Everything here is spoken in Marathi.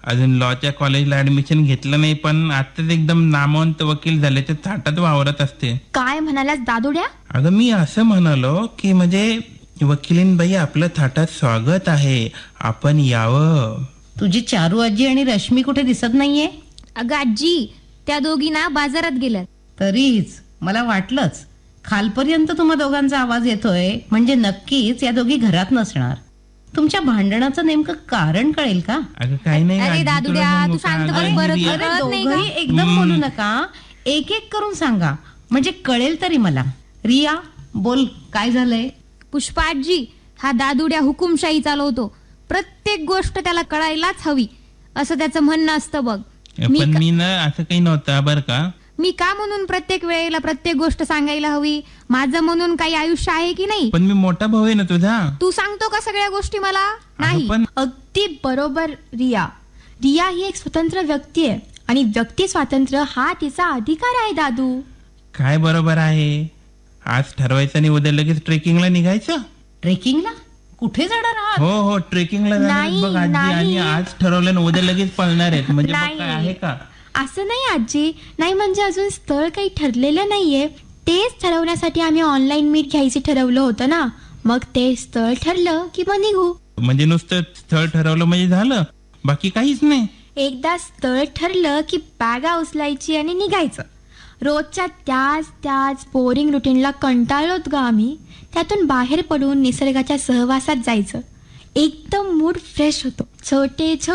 अजून लॉच्या कॉलेजला ऍडमिशन घेतलं नाही, पण आताच एकदम नामवंत वकील झाल्याच्या थाटात वावरत असते. काय म्हणालास दादुड्या? अगं मी असं म्हणालो की म्हणजे वकिलीनबाई आपलं थाटात स्वागत आहे, आपण यावं. तुझी चारू आजी आणि रश्मी कुठे दिसत नाहीये? अगं आजी, त्या दोघी ना बाजारात गेल्यात. तरीच मला वाटलंच, खालपर्यंत तुम्हा दोघांचा आवाज येतोय म्हणजे नक्कीच या दोघी घरात नसणार. तुमच्या भांडणाचं नेमकं कारण कळेल का? अगं काही नाही अरे आजी, दादुड्या, तुला सांगू तू का? शांत बस अगं, बरं. रिया, कळत नाही का? दोघंही एकदम बोलू नका, एक एक करून सांगा म्हणजे कळेल तरी मला. रिया बोल, काय झालंय? पुष्पा आजी, हा दादुड्या हुकुमशाही चालवतो. प्रत्येक गोष्ट त्याला कळायलाच हवी असं त्याचं म्हणणं असतं बघ. पण मी ना असं काही नव्हतं बरं का. मी का म्हणून प्रत्येक वेळेला प्रत्येक गोष्ट सांगायला हवी? माझं म्हणून काही आयुष्य आहे की नाही? पण मी मोठा भाऊ आहे ना तुझा. तू सांगतो का सगळ्या गोष्टी मला? नाही. पण अगदी बरोबर रिया. रिया ही एक स्वतंत्र व्यक्ती आहे आणि व्यक्ती स्वातंत्र्य हा तिचा अधिकार आहे दादू. काय बरोबर आहे? आज ठरवायचं आणि उद्या लगेच ट्रेकिंगला निघायचं. ट्रेकिंगला कुठे जाणार आहात? हो हो, ट्रेकिंगला जाणार आहेत बघ आजी. आणि आज ठरवलं आणि उद्या लगेच पळणार आहेत म्हणजे बघ काय आहे का? असं नाही आजी, नाही म्हणजे अजून स्थळ काही ठरलेलं नाहीये. तेच ठरवण्यासाठी आम्ही ऑनलाईन मीट घ्यायचे ठरवलं होतं ना. मग ते स्थळ ठरलं की मग निघू. म्हणजे नुसतं स्थळ ठरवलं म्हणजे झालं, बाकी काहीच नाही? एकदा स्थळ ठरलं की बॅगा उचलायची आणि निघायचं. रोजच्या त्याच बोरिंग रुटीनला कंटाळलोत ग आम्ही. त्यातून बाहेर पडून निसर्गाच्या सहवासात जायचं. एकदम मूड फ्रेश होतो. छोटे